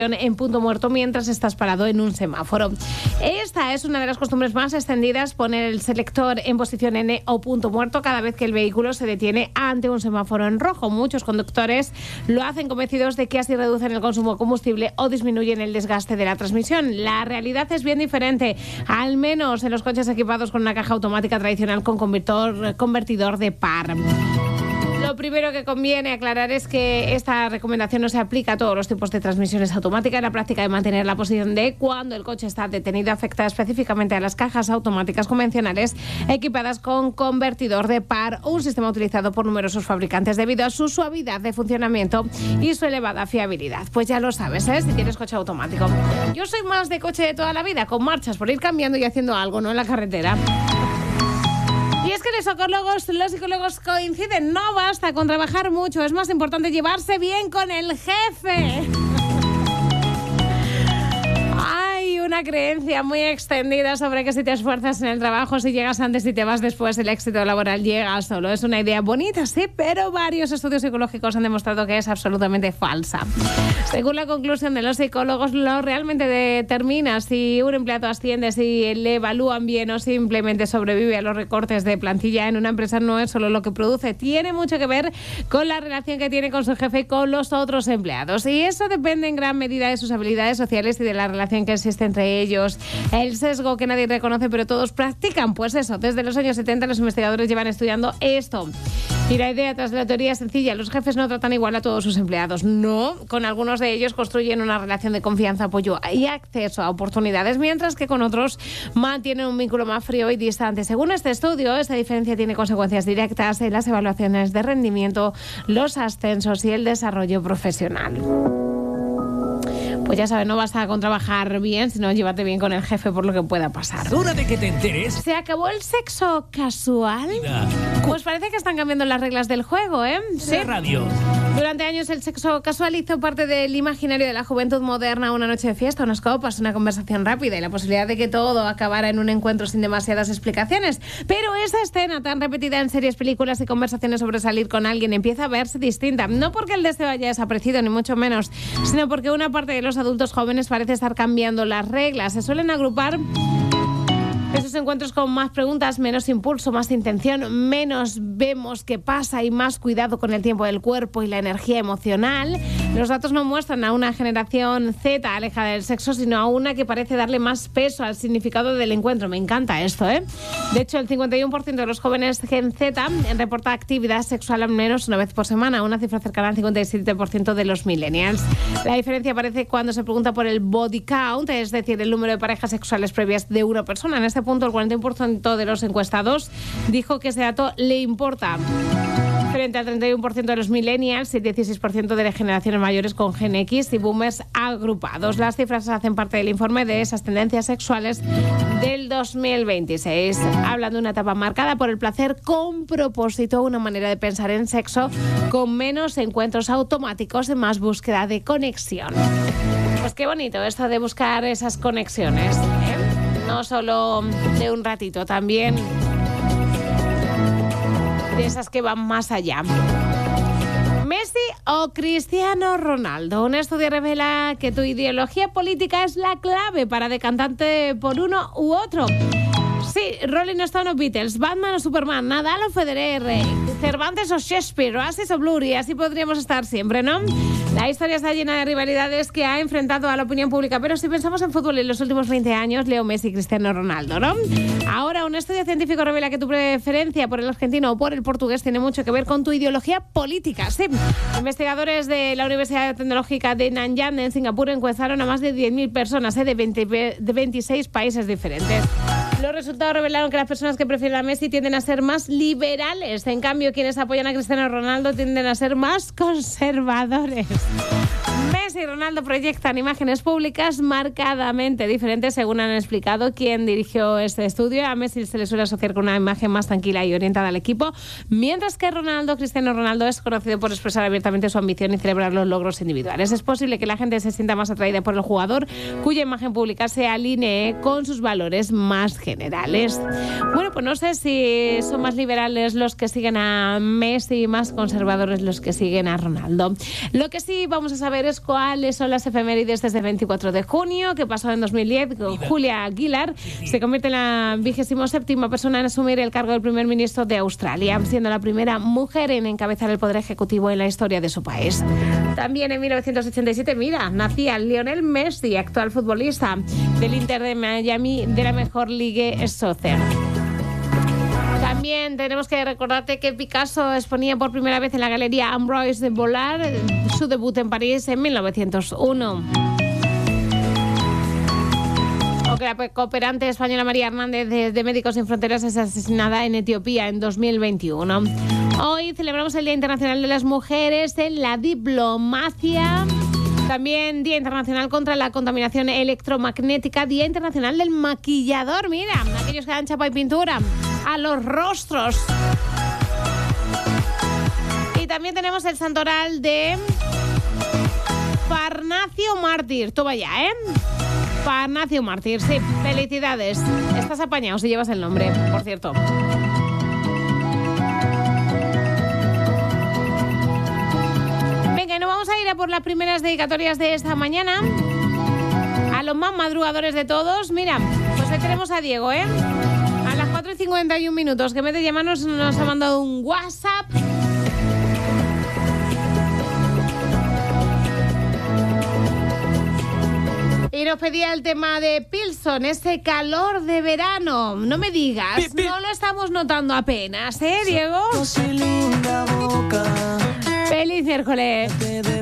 en punto muerto mientras estás parado en un semáforo. Esta es una de las costumbres más extendidas, poner el selector en posición N o punto muerto cada vez que el vehículo se detiene ante un semáforo en rojo. Muchos conductores lo hacen convencidos de que así reducen el consumo de combustible o disminuyen el desgaste de la transmisión. La realidad es bien diferente, al menos en los coches equipados con una caja automática tradicional con convertidor de par. Lo primero que conviene aclarar es que esta recomendación no se aplica a todos los tipos de transmisiones automáticas. La práctica de mantener la posición D cuando el coche está detenido afecta específicamente a las cajas automáticas convencionales equipadas con convertidor de par, un sistema utilizado por numerosos fabricantes debido a su suavidad de funcionamiento y su elevada fiabilidad. Pues ya lo sabes, ¿eh? Si tienes coche automático. Yo soy más de coche de toda la vida, con marchas por ir cambiando y haciendo algo, no en la carretera. Y es que los psicólogos coinciden, no basta con trabajar mucho, es más importante llevarse bien con el jefe. Hay una creencia muy extendida sobre que si te esfuerzas en el trabajo, si llegas antes y te vas después, el éxito laboral llega solo. Es una idea bonita, sí, pero varios estudios psicológicos han demostrado que es absolutamente falsa. Según la conclusión de los psicólogos, lo realmente determina si un empleado asciende, si le evalúan bien o simplemente sobrevive a los recortes de plantilla en una empresa, no es solo lo que produce, tiene mucho que ver con la relación que tiene con su jefe y con los otros empleados. Y eso depende en gran medida de sus habilidades sociales y de la relación que existe entre ellos. El sesgo que nadie reconoce pero todos practican, pues eso, desde los años 70 los investigadores llevan estudiando esto. Y la idea tras la teoría es sencilla, los jefes no tratan igual a todos sus empleados, no, con algunos de ellos construyen una relación de confianza, apoyo y acceso a oportunidades, mientras que con otros mantienen un vínculo más frío y distante. Según este estudio, esta diferencia tiene consecuencias directas en las evaluaciones de rendimiento, los ascensos y el desarrollo profesional. Pues ya sabes, no basta con trabajar bien, sino llevarte bien con el jefe por lo que pueda pasar. Es hora de que te enteres. ¿Se acabó el sexo casual? Pues parece que están cambiando las reglas del juego, ¿eh? Sí. Radio. Durante años el sexo casual hizo parte del imaginario de la juventud moderna, una noche de fiesta, unas copas, una conversación rápida y la posibilidad de que todo acabara en un encuentro sin demasiadas explicaciones. Pero esa escena tan repetida en series, películas y conversaciones sobre salir con alguien empieza a verse distinta. No porque el deseo haya desaparecido, ni mucho menos, sino porque una parte de los adultos jóvenes parece estar cambiando las reglas. Se suelen agrupar esos encuentros con más preguntas, menos impulso, más intención, menos vemos qué pasa y más cuidado con el tiempo del cuerpo y la energía emocional. Los datos no muestran a una generación Z alejada del sexo, sino a una que parece darle más peso al significado del encuentro. Me encanta esto, ¿eh? De hecho, el 51% de los jóvenes Gen Z reporta actividad sexual al menos una vez por semana, una cifra cercana al 57% de los millennials. La diferencia aparece cuando se pregunta por el body count, es decir, el número de parejas sexuales previas de una persona. En este punto, el 41% de los encuestados dijo que ese dato le importa, frente al 31% de los millennials y el 16% de las generaciones mayores con Gen X y boomers agrupados. Las cifras hacen parte del informe de esas tendencias sexuales del 2026. Hablan de una etapa marcada por el placer con propósito, una manera de pensar en sexo con menos encuentros automáticos y más búsqueda de conexión. Pues qué bonito esto de buscar esas conexiones, ¿eh? No solo de un ratito, también de esas que van más allá. ¿Messi o Cristiano Ronaldo? Un estudio revela que tu ideología política es la clave para decantarte por uno u otro. Sí, Rolling Stone o Beatles, Batman o Superman, Nadal o Federer, Cervantes o Shakespeare, Oasis o Blur, y así podríamos estar siempre, ¿no? La historia está llena de rivalidades que ha enfrentado a la opinión pública, pero si pensamos en fútbol en los últimos 20 años, Leo Messi y Cristiano Ronaldo, ¿no? Ahora, un estudio científico revela que tu preferencia por el argentino o por el portugués tiene mucho que ver con tu ideología política. Sí, investigadores de la Universidad Tecnológica de Nanyang en Singapur encuestaron a más de 10.000 personas de 26 países diferentes. Los resultados revelaron que las personas que prefieren a Messi tienden a ser más liberales. En cambio, quienes apoyan a Cristiano Ronaldo tienden a ser más conservadores. Messi y Ronaldo proyectan imágenes públicas marcadamente diferentes, según han explicado quien dirigió este estudio. A Messi se le suele asociar con una imagen más tranquila y orientada al equipo, mientras que Cristiano Ronaldo es conocido por expresar abiertamente su ambición y celebrar los logros individuales. Es posible que la gente se sienta más atraída por el jugador cuya imagen pública se alinee con sus valores más generales. Bueno, pues no sé si son más liberales los que siguen a Messi y más conservadores los que siguen a Ronaldo. Lo que sí vamos a saber es cuál ¿Cuáles son las efemérides desde el 24 de junio? ¿Qué pasó en 2010? Julia Gillard se convierte en la 27ª persona en asumir el cargo del primer ministro de Australia, siendo la primera mujer en encabezar el poder ejecutivo en la historia de su país. También en 1987, nacía Lionel Messi, actual futbolista del Inter de Miami de la Major League Soccer. También tenemos que recordarte que Picasso exponía por primera vez en la Galería Ambroise de Vollard su debut en París en 1901. O que la cooperante española María Hernández de Médicos Sin Fronteras es asesinada en Etiopía en 2021. Hoy celebramos el Día Internacional de las Mujeres en la Diplomacia. También Día Internacional contra la Contaminación Electromagnética, Día Internacional del Maquillador, aquellos que dan chapa y pintura a los rostros. Y también tenemos el santoral de Farnacio Mártir. Toma ya, Farnacio Mártir, sí, felicidades. Estás apañado si llevas el nombre, por cierto. Venga, y nos vamos a ir a por las primeras dedicatorias de esta mañana. A los más madrugadores de todos. Pues ahí tenemos a Diego, A las 4:51, que en vez de llamarnos nos ha mandado un WhatsApp. Y nos pedía el tema de Pilson, ese calor de verano. No me digas, no lo estamos notando apenas, Diego? Feliz miércoles.